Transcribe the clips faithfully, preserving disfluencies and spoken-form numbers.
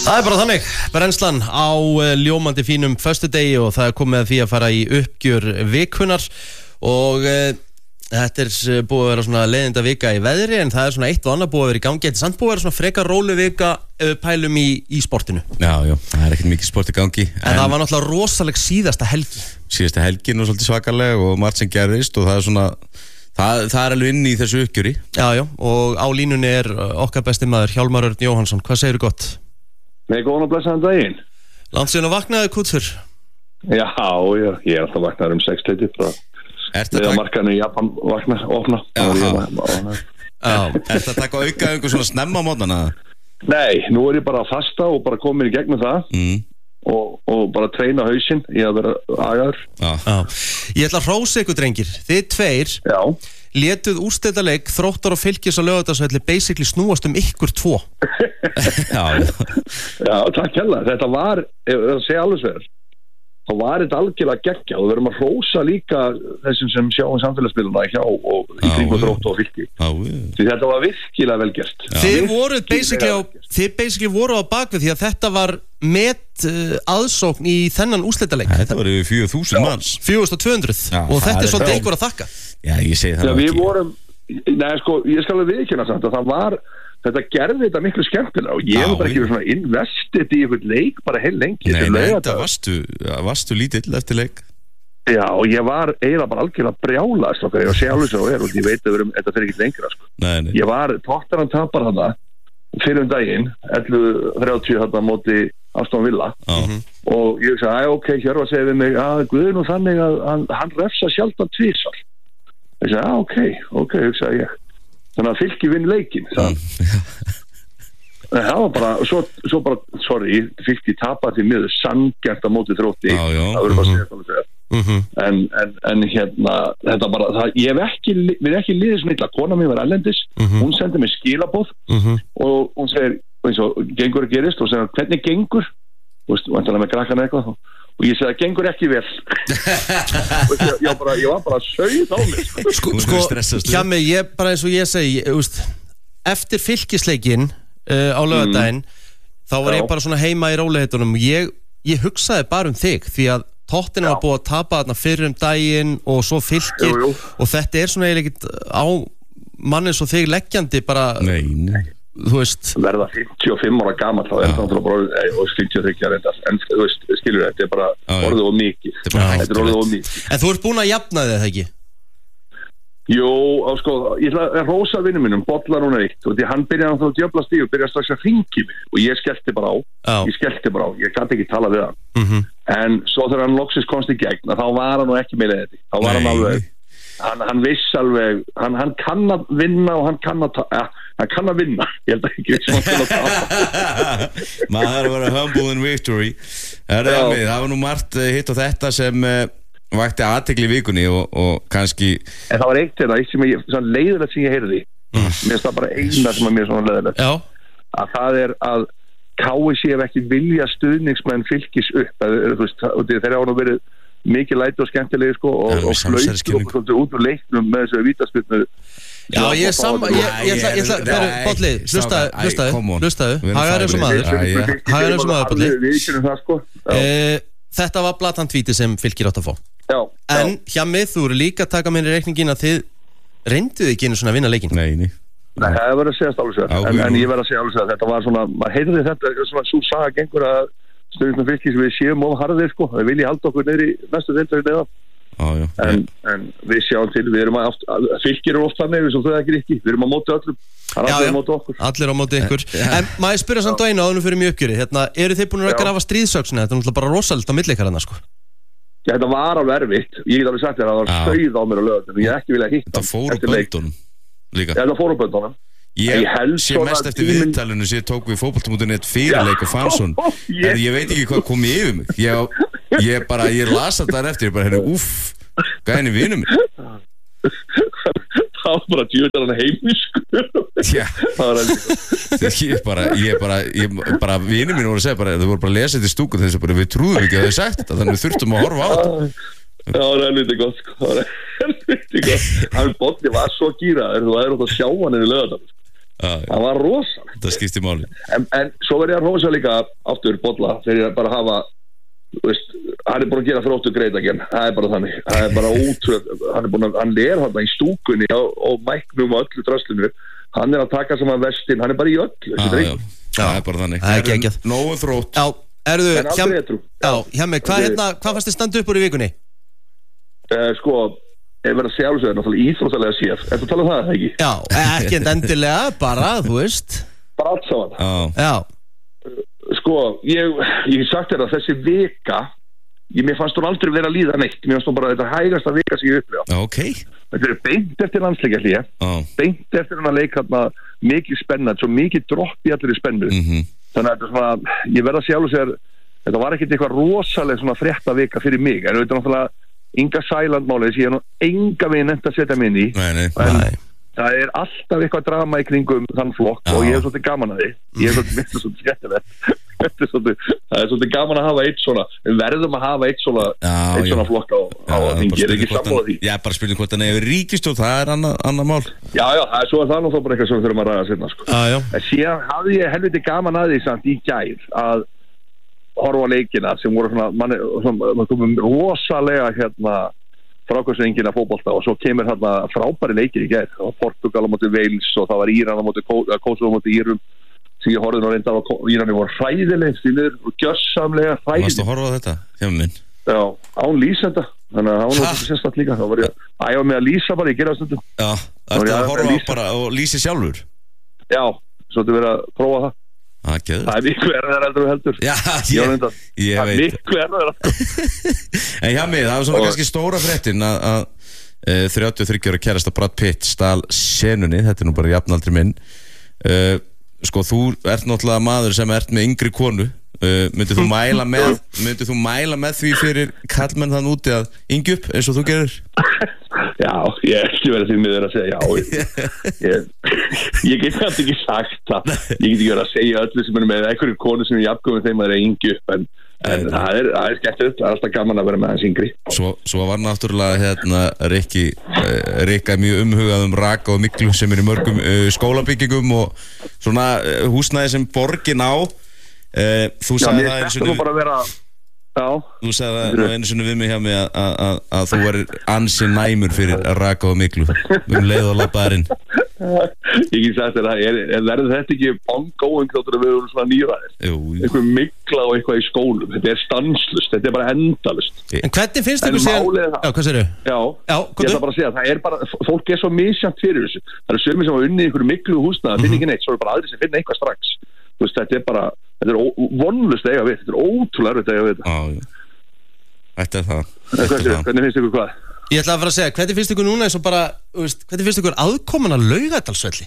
Það er bara þannig, brennslan á ljómandi fínum föstudegi og það er komið að því að fara í uppgjör vikunar og uh, þetta er búið að vera svona leiðinda vika í veðri en það er svona eitt og annað búið að vera í gangi. Þetta er samt búið að vera svona frekar rólu vika ef við pælum í, í sportinu. Já, já, það er ekkert mikið sport í gangi. En, en það var náttúrulega rosaleg síðasta helgi. Síðasta helgin var svolítið svakaleg og margt sem gerðist og það er svona, það, það er alveg inn í þessu uppgjöri. Já, já, og á línunni er okkar besti maður Hjálmar Örn Jóhannsson. Hvað segirðu gott? Nei, góðan og blessaðan daginn. Langt síðan að vaknaði Kútsur? Já, já, ég er alltaf vaknaður um sex þrjátíu frá við að markaðinu í Japan vakna, opna. Já, ertu að taka auka einhver svona snemma á mótnana? Nei, nú er ég bara að fasta og bara komin í gegnum það mm. og, og bara treyna hausinn í að vera agaður. Já. Já. Ég ætla að hrósa ykkur drengir. Þið tveir Já. Létuð úrslitaleik Þróttar og Fylkis á Laugardalsvelli basically snúast um ykkur tvo. Já, Já, takk hella. Þetta var, ef það segja alveg sver, þá var þetta algjörlega geggja og við verum að hrósa líka þessum sem sjáum samfélagsmiðluna hjá og í kringum Þróttar og Fylki. Því þetta var virkilega vel gert. Þið voruð basically á, þið basically voru á bakvið því að þetta var met uh, aðsókn í þennan úrslitaleik. Þetta var yfir fjögur þúsund manns. fjögur þúsund tvö hundruð og þetta er svolítið ykkur að þakka. Já, ég segi það Já, við vorum, nei sko, ég skal alveg viðurkenna samt að það var, þetta gerði þetta miklu skemmtilega og ég var bara ekki svona investið í einhvern leik bara heil lengi. Nei, nei, þetta varstu, varstu lítill eftir leik. Já, og ég var eiginlega bara algjörlega brjálast okkar, ég var sjálfur svo er og ég veit að við erum, þetta fyrir ekki lengra sko. Nei, nei. Ég var, Tottenham tapar hana fyrir um daginn, ellefu þrjátíu hana móti Aston Villa mm-hmm. og ég sagði, ok, Hjörvar segir við mig að Guð nú þannig að hann, hann refsa sjaldan tvisvar. Ég sagði, ok, ok, hugsaði ég. Þannig að Fylki vinn leikinn, sagði hann. Það var bara, svo, svo bara, sorry, Fylki tapar því miður sanngjarnt á móti Þrótti. Já, já. Það verður bara að segja það að segja. Mm-hmm. En, en, en hérna, þetta bara, það, ég hef ekki, við erum ekki liðið sem illa. Kona mér var erlendis, mm-hmm. hún sendi mig skilabóð mm-hmm. og hún segir, eins og gengur að gerist og segir, hvernig gengur? Þú veist, vantanlega með krakkana eitthvað og ég segi að gengur ekki vel ég, ég, bara, ég var bara sauð á mig sko, sko hjá mig, ég bara eins og ég segi ég, eftir Fylkisleikin uh, á laugardaginn mm. þá var Já. Ég bara svona heima í rólegheitunum ég, ég hugsaði bara um þig því að Tottenham var búið að tapa þarna fyrir um daginn og svo Fylkir jú, jú. Og þetta er svona eiginlega ekkert á manni svo þig leggjandi bara nei, nei þú veist verða fimmtíu og fimm ára gamall þá er það bara og fimmtíu og þrjú ára en þú veist, skilur þetta er bara orðið og mikið þetta er orðið og mikið en þú ert búin að jafna þig, það ekki? Jú, á sko ég ætla að hrósa vinnum minnum, bollar hún eitt og því hann byrjaði að þá djöfla stíð og byrjaði strax að hringi mig og ég skellti bara á Já. ég skellti bara á, ég gæti ekki tala við hann mm-hmm. en svo þegar hann loksins komst í gegn þá var hann nú ekki með þetta þá var hann alveg hann, hann viss alveg, hann, hann kann að vinna og hann kann að ja, hann kann að vinna, ég held ekki maður þarf að vera humble in victory það var nú margt hitt og þetta sem uh, vakti athygli í vikunni og, og kannski en það var eitt þetta, eitt sem ég, svona leiðilegt sem ég heyrði mm. mér finnst það bara eina sem að mér er svona leiðilegt Já. Að það er að K S I hef ekki vilja stuðningsmenn Fylkis upp að, þú veist, þeir hafa nú verið mikið læti og skemmtilegi sko og, og flautu og svolítið út úr leiknum með þessu vítaspyrnu Já, ég er saman ég ætla, ég ætla, Bolli, hlustaðu hlustaðu, hlustaðu hagar eins og maður hagar eins og maður, Bolli þetta var blatanvíti sem Fylkir átt að fá Já, en hjá mig, þú eru líka að taka minni reikningin að þið reynduðu ekki einu svona að vinna leikin Nei, nei Nei, það verður að segja alveg sér en, en ég verður að segja alveg sér að þetta var svona maður heyrði þetta, svona svo saga gengur að stöðum Fylkis við séum of harðir sko við viljum halda okkur neyri næstu deildar neðan ah, en, en við sjáum til við erum að, Fylkir eru oft þannig við sem þau ekki ekki, við erum að móti öllum það er allir á móti okkur allir á móti ykkur en maður spyrja samt á einu áðunum fyrir mjög uppgjöri hérna, eru þið búin að grafa stríðsöksuna þetta er náttúrulega bara rosalega á milleikarana sko Já, þetta var alveg erfitt ég get alveg sagt þér að það var stauð á mér á lögum ég ekki vilja hitta þetta fór úr böndunum líka þetta fór úr böndunum Ég sé mest eftir viðtalinu sem ég tók við fótbolti.net fyrirleik og Fansson en ég veit ekki hvað kom yfir mig ég, ég bara, ég las þetta eftir ég bara, hérna, uff, hvað henni vinur mig það var bara djúðar hann heimiskur já ég bara, ég bara, ég bara vinur mín voru að segja bara, þau voru bara að lesa þetta í stúku þess að við trúðum ekki að þau sagt þetta þannig við þurftum að horfa á þetta það var helviti gott sko. það var helviti gott hann Bolli var svo gýraður þú væri átt að sjá hann inn í Laugardal Það var rosalegt. Það skipti máli. En, en svo verður ég að rosa líka aftur bolla þegar ég bara hafa, þú veist, hann er búin að gera þróttu greit að gera. Það er bara þannig. Það er bara ótrúð. Hann er búin að, hann er hann í stúkunni og, og mæknum og öllu draslinu. Hann er að taka saman vestin. Hann er bara í öllu. Ah, já. Það er bara þannig. Það er ekki ekki. Nógu þrótt. Já, erðu, En aldrei etru. Já, hjá mig, hvað hérna, hvað fannst þið standa upp úr í vikunni? Uh, sko, ég verð að segja alveg svo, náttúrulega íþróttalega séð. Ertu að tala um það, ekki? Já, ekki endilega, bara, þú veist. Bara allt saman. Já. Já. Sko, ég, ég sagt þér að þessi vika, ég, mér fannst hún aldrei vera að líða neitt. Mér fannst hún bara þetta hægasta vika sem ég upplifa. Já, ok. Þetta er beint eftir landsleikjahlé, Já. beint eftir hann að leika þarna mikið spennandi, svo mikið dropp í allir í spennu. Mhm. Þannig að þetta er svona, ég verð að sjá alveg sér, þetta var ekkert eitthvað rosaleg svona frétta vika fyrir mig, en þetta er náttúrulega Inga Sæland-málið sem ég er nú enga veginn nefnt að setja mig inn í. Nei, nei. En Nei. það er alltaf eitthvað drama í kringum þann flokk Já. og ég er svolítið gaman að því. Ég er svolítið, mitt er svolítið skemmtilegt. Þetta er svolítið, það er svolítið gaman að hafa eitt svona, við verðum að hafa eitt svona, Já, eitt já. svona flokk á, á þingi, er ekki sammála því. Já, bara spurning hvort hann hefur ríkistjórn, það er annað, annað mál. Já, já, það er svo að það er nú þá bara eitthvað sem við þurfum að ræða sérna, sko. Já, já. En síðan hafði ég helviti gaman að því samt í gær að horfa á leikina sem voru svona, mann man komum rosalega hérna frákvæmsengin að fótbolta og svo kemur hérna frábæri leikir í gær. Það var Portugal á móti Wales og það var Íran á móti Kosovo á móti Írum sem ég horfði nú reynda á Írani voru hræðileg stílir og gjörsamlega Varstu hræðileg. að horfa á þetta, hjá minn? Já, án lýsenda. Þannig að það var Ha? nú sérstætt líka. Það var ég að æfa með að lýsa bara, ég gera það stundum. Já, var ertu ég að að horfa á lýsa. bara og lýsi sjálfur? Já, svo þetta verið að prófa það. Það er geður. Það er miklu erfiðar heldur og heldur. Já, Já, ég, reyndar. ég Það er veit. miklu erfiðar. En hjá mig, það var svona Og- kannski stóra fréttin að, að e, þrjátíu og þriggja ára kærasta Brad Pitt stal senunni, þetta er nú bara jafnaldri minn. E, sko, þú ert náttúrulega maður sem ert með yngri konu. E, myndið þú mæla með myndið þú mæla með því fyrir kallmenn þann úti að yngju upp eins og þú gerir? Já, ég er ekki verið því miður að segja já. Ég, ég, ég get þetta ekki sagt það. Ég get ekki verið að segja öllu sem er með einhverju konu sem er jafngóðum þeim að það er yngju upp en, en Nei. það er, það er skemmtilegt, það er alltaf gaman að vera með hans yngri. Svo, svo var náttúrulega hérna Rikki, uh, Rikka er mjög umhugað um raka og miklu sem er í mörgum uh, skólabyggingum og svona uh, húsnæði sem borgin á. Uh, þú Já, sagði mér það einu þetta nú sinni, bara að vera já, þú sagði það nú einu sinni við mig hjá mig að, að, að, að þú er ansi næmur fyrir raka og miklu um leið og labbaðar inn. ég get sagt þér að er, er verður þetta ekki ongoing þáttur að við erum svona nýræðir Jú, jú. eitthvað mikla og eitthvað í skólum þetta er stanslust, þetta er bara endalust En hvernig finnst En ykkur síðan málið er það- Já, hvað segirðu? Já, Já, ég komdu. ætla bara að segja það er bara, fólk er svo misjant fyrir þessu það eru sömur sem hafa unnið í einhverju miklu húsna það finna ekki neitt, svo eru bara aðri sem finna eitthvað strax þú veist, þetta er bara, þetta er ó- vonlaust að eiga við, þetta er ótrúlega erfitt að eiga við þetta. Já, já. Þetta er það. En Þetta hvað er séu, það. hvernig finnst ykkur hvað? Ég ætla að fara að segja, hvernig finnst ykkur núna eins og bara, þú veist, hvernig finnst ykkur aðkoman að Laugardalsvelli?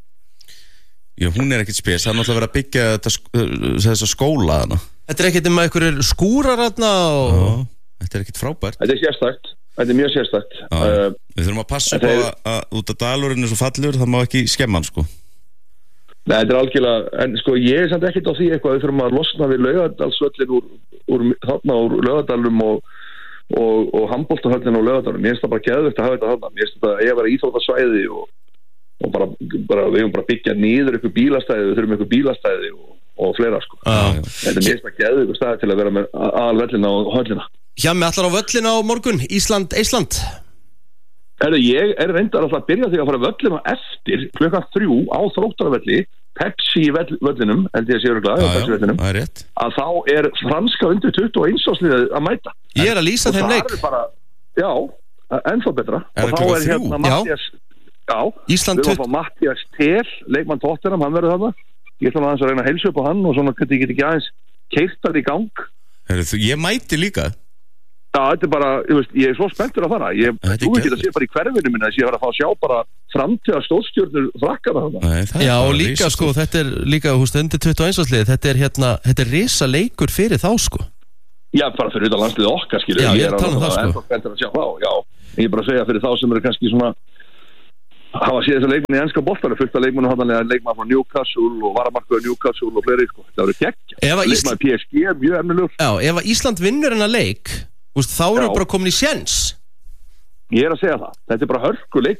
Já, hún er ekkert spes. Það er náttúrulega verið að byggja þetta, sk- þessa skóla þarna. Þetta er ekkert um að ykkur skúrar þarna og... Já, þetta er ekkert frábært. Þetta er sérstakt, þetta er mjög sérstakt Já, uh, við þurfum að passa upp á þetta að, að út af dalurinn er svo fallur, það má ekki skemma hann, sko. Nei, þetta er algjörlega, en sko ég er samt ekkert á því eitthvað við þurfum að losna við Laugardalsvöllin úr, úr þarna úr Laugardalum og, og, og handboltahöllin úr Laugardalum, mér finnst það bara geðvegt að hafa þetta þarna, mér finnst þetta að eiga að vera íþróttasvæði og, og bara, bara við höfum bara byggja niður eitthvað bílastæði, við þurfum eitthvað bílastæði og, og fleira sko. Já. Þetta er mér finnst það geðvegt staði til að vera með aðalvellina og höllina. Hjá mig allar á völlin á morgun, Ísland, Ísland Herru, ég er reyndar alltaf að byrja því að fara völlina eftir klukkan þrjú á Þróttaravelli, Pepsi í vell- völlinum, held ég að sé örugglega, Já, á Pepsi já, vellinum, það er rétt. að þá er franska undir tuttugu og eins ásliðið að mæta. Ég er að lýsa Og þeim það leik er bara, já, ennþá betra. Er það og þá klukkan er þrjú? hérna Já. Mattias, já, Ísland við varum að fá Mattias Tel, leikmann Tottenham, hann verður þarna. Ég ætla nú aðeins að reyna að heilsa upp á hann og svona hvernig ég get ekki aðeins keyrt það í gang. Heru, þú, ég mæti líka. Já, þetta er bara, ég veist, ég er svo spenntur að fara. Ég Þetta er þú ekki að geðveikt. sé bara í hverfinu minna þess að ég var að fá að sjá bara framtíða stórstjörnur frakkana þarna. Nei, það er Já, bara og líka risastórt. sko, þetta er líka, húst, undir tuttugu og eins áslið Þetta er hérna, þetta er risa leikur fyrir þá sko Já, bara fyrir utan landsliðið okkar, skilur. Já, ég er að tala um það, sko. ennþá spenntur að sjá þá, já. Ég er bara að segja fyrir þá sem eru kannski svona hafa séð þessar leikmenn í enska boltanum, fullt af leikmennu hátanlega leikmann frá Newcastle og varamarkaður Newcastle og fleiri, sko. Það verður gegn. Ef að Ísland, Leikmann P S G er mjög efnilegur. já, ef að Ísland vinnur hennar leik húst, þá erum Já. við bara komin í sjens Ég er að segja það. Þetta er bara hörku leikur.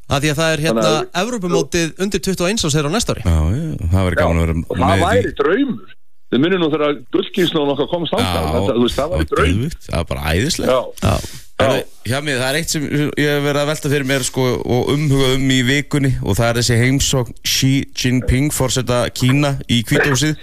Að því að það er hérna Evrópumótið undir tuttugu og eins árs er á næsta ári. Já, já, það væri gaman að vera með því. Það væri draumur. Þið munir nú þegar gullkynslóðin okkar komst ástæð. Það væri draumur. Það var bara æðislega. Já. Já, mér, það er eitt sem ég hef verið að velta fyrir mér sko, og umhuga um í vikunni og það er þessi heimsókn Xi Jinping forseta Kína í Hvítahúsið.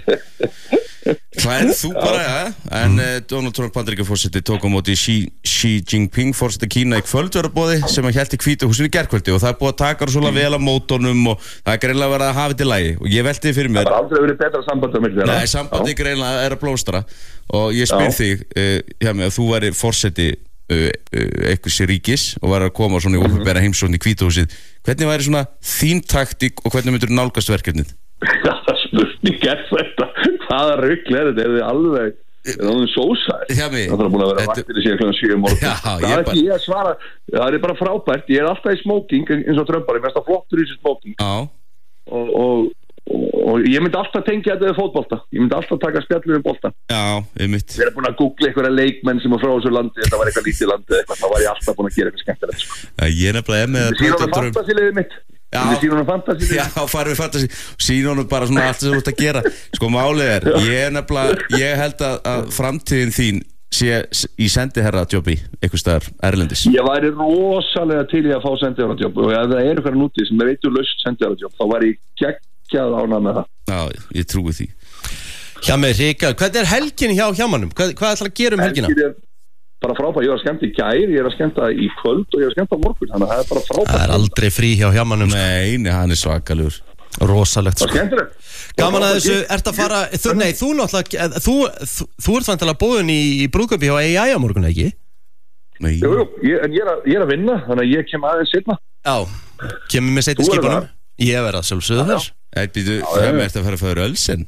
Klærð þú bara, ja. En uh, Donald Trump Bandaríkjaforseti tók á móti Xi, Xi Jinping forseta Kína í kvöldverðarboði sem að hélt í Hvítahúsinu í gærkvöldi og það er búið að taka svo vel á mótunum og það er greinlega verið að hafa þetta í lagi og ég velti fyrir mér. Það er aldrei verið betra samband á milli. Nei, sambandi greinlega er að blómstra og ég spyr Já. þig, uh, hjá mig, að þú væri forseti uh, uh, einhvers ríkis og væri að koma svona í mm -hmm. opinbera heimsókn í Hvítahúsið. Hvernig væri svona þín taktík og hvernig myndir þú nálgast verkefnið? Það spurning er þetta. Hvaða rugl er þetta? Er þið alveg það er sósæð? Það er búin að vera vaktir í síðan klukkan sjö morgun. Það er ekki ég að svara. Það er bara frábært. Ég er alltaf í smoking eins og Trump. Ég er mest að flottur í þessu smoking. Og, og, og, og ég myndi alltaf tengja þetta við fótbolta. Ég myndi alltaf taka spjallur um bolta. Já, ég myndi. Ég er búin að googla einhverja leikmenn sem er frá þessu landi. Þetta var eitthvað lítið landi eitthvað. Það var ég alltaf búin að gera eitthvað skemmtilegt. Sko. Já, ég er nefnilega með að síðan er fantasíliðið mitt. Já, já, farum við fantasi síðan honum bara svona allt sem þú ert að gera sko málið er, ég er nefnilega ég held að, að framtíðin þín sé í sendiherradjópi einhvers staðar erlendis. Ég væri rosalega til í að fá sendiherradjóp og ef það er eitthvað nútið sem er veitur laust sendiherradjóp þá væri ég geggjað ánað með það. Já, ég trúi því. Hjá mig, Ríkard, hvernig er helgin hjá hjámanum? Hvað, hvað ætlar að gera um helgina? Helgin er bara frábært, ég var skemmt í gær, ég er að skemmta í kvöld og ég er að skemmta morgun, þannig að það er bara frábært. Það er aldrei frí hjá hjámanum. Nei, nei, hann er svakalur. Rosalegt. Það er skemmtilegt. Gaman að þessu, ert að fara, þú, nei, þú náttúrulega, þú, þú, þú ert vantilega búin í, í brúðkaupi hjá A I á morgun, ekki? Nei. Jú, jú, ég, en ég er, að, ég er að vinna, þannig að ég kem aðeins seinna. Já, kemur með seinni skipunum. Ég verð að sjálfsögðu þess. Æ, býtu, það ert að fara að fara ölsen.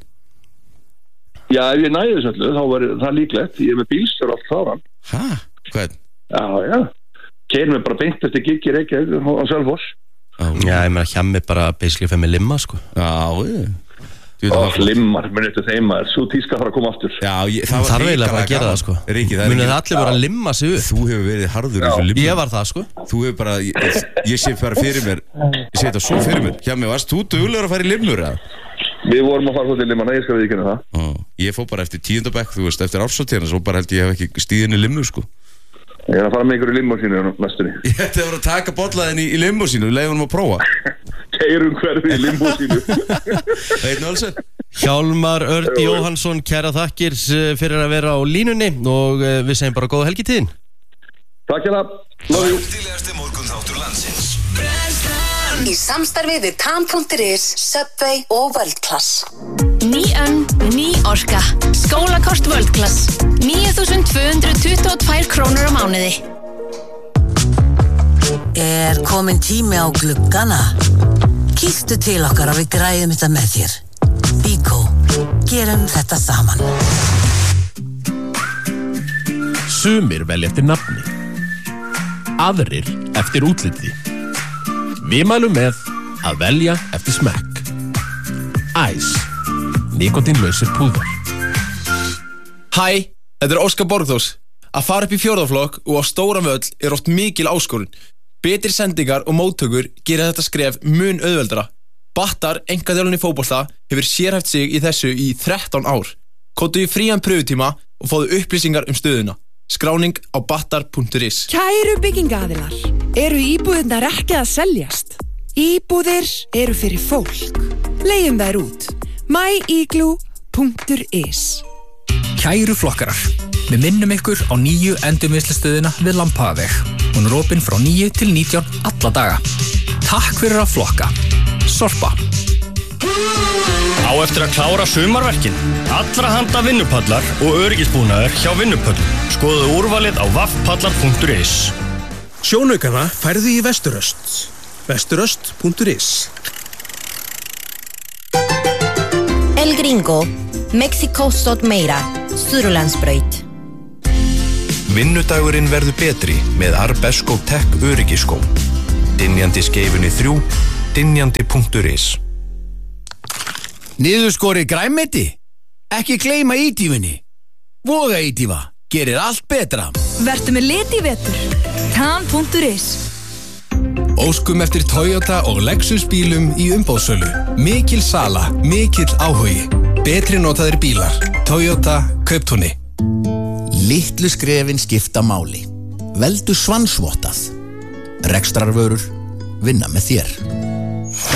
Já, ef ég næði þessu öllu, þá var það líklegt. Ég er með bílstjóra allt þáran. Hæ? Hvað? Já, já. Keirum við bara beint eftir gig í Reykjavík á Selfoss. Já, ég meina hjá mig bara basically fyrir mig limma, sko. Já, ég. Og limmar, munið þetta þeim að svo tíska fara að koma aftur. Já, ég, það var þarf eiginlega bara að gera það, sko. Ríki, það munið það allir bara að limma sig upp. Þú hefur verið harður í þessu limma. Ég var það, sko. Þú hefur bara, ég, ég sé bara fyrir mér, ég sé þetta svo fyrir mér. Hjá mig, varst þú duglegur að fara í limmur, eða? Við vorum að fara til limmana, ég skal viðurkenna það. Ó, ég fór bara eftir tíunda bekk, þú veist, eftir árshátíðina, svo bara held ég hef ekki stíðin í limmu, sko. Ég er að fara með ykkur í limmusínu næstunni. Ég ætti að vera að taka bollaðin í, í limmusínu, leiðum hann að prófa. Keirum hverfi í limmusínu. Einn Olsen. Hjálmar Örn Jóhannsson, kæra þakkir fyrir að vera á línunni og við segjum bara góða helgi tíðin. Takk hérna. Love you. Í samstarfi við Tan punktur is, Subway og World Class. Ný önn, ný orka. Skólakort World Class. níu þúsund tvö hundruð tuttugu og tvær krónur á mánuði. Er komin tími á gluggana? Kíktu til okkar og við græðum þetta með þér. Bíkó, gerum þetta saman. Sumir velja eftir nafni. Aðrir eftir útliti. Við mælum með að velja eftir smekk. Æs, nikotínlausir púðar. Hæ, þetta er Óskar Borgþórs. Að fara upp í fjórðaflokk og á stóran völl er oft mikil áskorun. Betri sendingar og móttökur gera þetta skref mun auðveldara. Battar, einkaþjálfun í fótbolta, hefur sérhæft sig í þessu í þrettán ár. Kóttu í frían pröfutíma og fáðu upplýsingar um stöðuna. Skráning á battar punktur is. Kæru byggingaaðilar, eru íbúðirnar ekki að seljast? Íbúðir eru fyrir fólk. Leigjum þær út. my igloo punktur is. Kæru flokkarar, við minnum ykkur á nýju endurvinnslustöðina við Lampaðaveg. Hún er opin frá níu til nítján alla daga. Takk fyrir að flokka. Sorpa. Á eftir að klára sumarverkin. Allra handa vinnupallar og öryggisbúnaður hjá Vinnupöllum. Skoðuðu úrvalið á vaffpallar punktur is. Sjónaukana færðu í Vesturöst. Vesturöst punktur is. El Gringo, Mexico sótt meira, Suðurlandsbraut. Vinnudagurinn verður betri með Arbesko Tech öryggiskóm. Dynjandi skeifunni þrjú, dynjandi punktur is. Niðurskori græmmeti? Ekki gleyma ídífunni. Voga ídífa, gerir allt betra. Vertu með lit í vetur. Tan punktur is. Óskum eftir Toyota og Lexus bílum í umbóðsölu. Mikil sala, mikill áhugi. Betri notaðir bílar. Toyota Kauptúni. Litlu skrefin skipta máli. Veldu svansvottað. Rekstrarvörur vinna með þér.